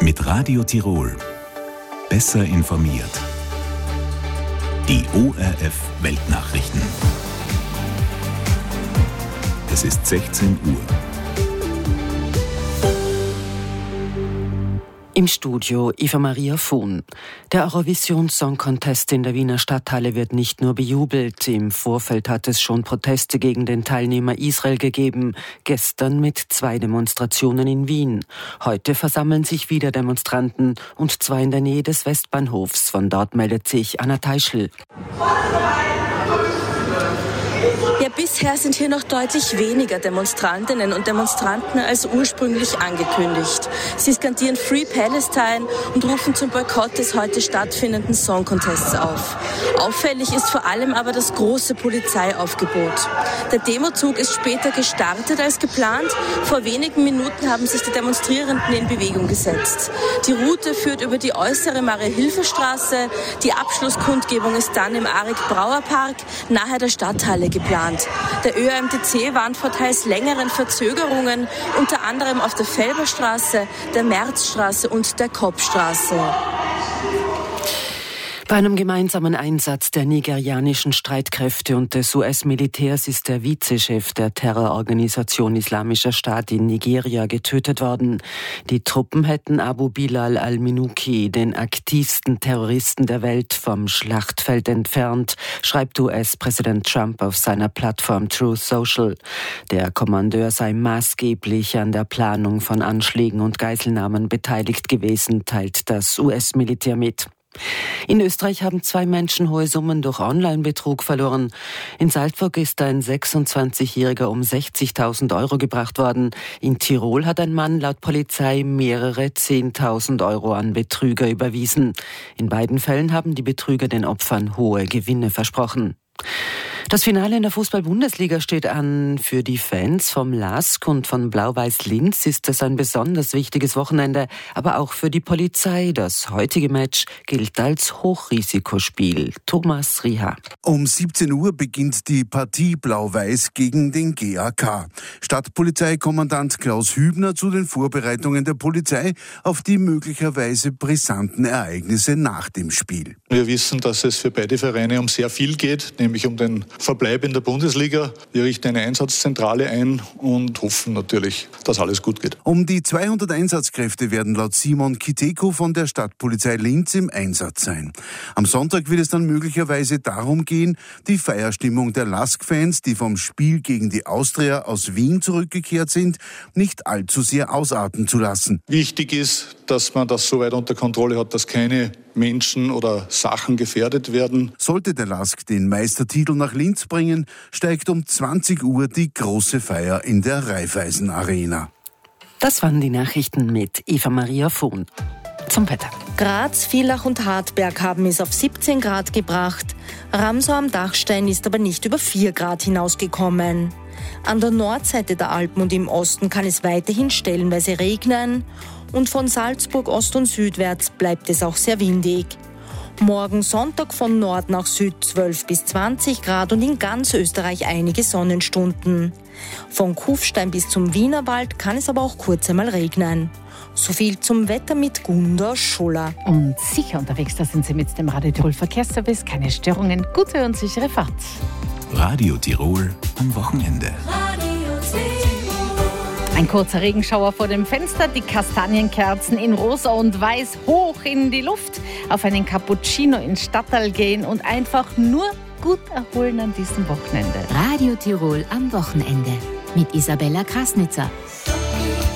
Mit Radio Tirol. Besser informiert. Die ORF Weltnachrichten. Es ist 16 Uhr. Im Studio Eva Maria Fuhn. Der Eurovision Song Contest in der Wiener Stadthalle wird nicht nur bejubelt. Im Vorfeld hat es schon Proteste gegen den Teilnehmer Israel gegeben. Gestern mit 2 Demonstrationen in Wien. Heute versammeln sich wieder Demonstranten, und zwar in der Nähe des Westbahnhofs. Von dort meldet sich Anna Teichel. Ja, bisher sind hier noch deutlich weniger Demonstrantinnen und Demonstranten als ursprünglich angekündigt. Sie skandieren Free Palestine und rufen zum Boykott des heute stattfindenden Song Contests auf. Auffällig ist vor allem aber das große Polizeiaufgebot. Der Demozug ist später gestartet als geplant. Vor wenigen Minuten haben sich die Demonstrierenden in Bewegung gesetzt. Die Route führt über die äußere Marie-Hilfer-Straße. Die Abschlusskundgebung ist dann im Arik-Brauer-Park nahe der Stadthalle geplant. Der ÖAMTC warnt vor teils längeren Verzögerungen, unter anderem auf der Felberstraße, der Märzstraße und der Koppstraße. Bei einem gemeinsamen Einsatz der nigerianischen Streitkräfte und des US-Militärs ist der Vizechef der Terrororganisation Islamischer Staat in Nigeria getötet worden. Die Truppen hätten Abu Bilal al-Minuki, den aktivsten Terroristen der Welt, vom Schlachtfeld entfernt, schreibt US-Präsident Trump auf seiner Plattform Truth Social. Der Kommandeur sei maßgeblich an der Planung von Anschlägen und Geiselnahmen beteiligt gewesen, teilt das US-Militär mit. In Österreich haben 2 Menschen hohe Summen durch Online-Betrug verloren. In Salzburg ist ein 26-Jähriger um 60.000 Euro gebracht worden. In Tirol hat ein Mann laut Polizei mehrere 10.000 Euro an Betrüger überwiesen. In beiden Fällen haben die Betrüger den Opfern hohe Gewinne versprochen. Das Finale in der Fußball-Bundesliga steht an. Für die Fans vom LASK und von Blau-Weiß Linz ist es ein besonders wichtiges Wochenende, aber auch für die Polizei. Das heutige Match gilt als Hochrisikospiel. Thomas Rieha. Um 17 Uhr beginnt die Partie Blau-Weiß gegen den GAK. Stadtpolizeikommandant Klaus Hübner zu den Vorbereitungen der Polizei auf die möglicherweise brisanten Ereignisse nach dem Spiel. Wir wissen, dass es für beide Vereine um sehr viel geht, nämlich um den Verbleib in der Bundesliga. Wir richten eine Einsatzzentrale ein und hoffen natürlich, dass alles gut geht. Um die 200 Einsatzkräfte werden laut Simon Kiteko von der Stadtpolizei Linz im Einsatz sein. Am Sonntag wird es dann möglicherweise darum gehen, die Feierstimmung der LASK-Fans, die vom Spiel gegen die Austria aus Wien zurückgekehrt sind, nicht allzu sehr ausarten zu lassen. Wichtig ist, dass man das so weit unter Kontrolle hat, dass keine Menschen oder Sachen gefährdet werden. Sollte der LASK den Meistertitel nach Linz bringen, steigt um 20 Uhr die große Feier in der Raiffeisen Arena. Das waren die Nachrichten mit Eva Maria Fuhn. Zum Wetter. Graz, Villach und Hartberg haben es auf 17 Grad gebracht. Ramsau am Dachstein ist aber nicht über 4 Grad hinausgekommen. An der Nordseite der Alpen und im Osten kann es weiterhin stellenweise regnen. Und von Salzburg Ost und südwärts bleibt es auch sehr windig. Morgen Sonntag von Nord nach Süd 12 bis 20 Grad und in ganz Österreich einige Sonnenstunden. Von Kufstein bis zum Wienerwald kann es aber auch kurz einmal regnen. So viel zum Wetter mit Gunda Schuller. Und sicher unterwegs, da sind Sie mit dem Radio Tirol Verkehrsservice. Keine Störungen, gute und sichere Fahrt. Radio Tirol am Wochenende. Ein kurzer Regenschauer vor dem Fenster, die Kastanienkerzen in Rosa und Weiß hoch in die Luft, auf einen Cappuccino ins Stadttal gehen und einfach nur gut erholen an diesem Wochenende. Radio Tirol am Wochenende mit Isabella Krasnitzer.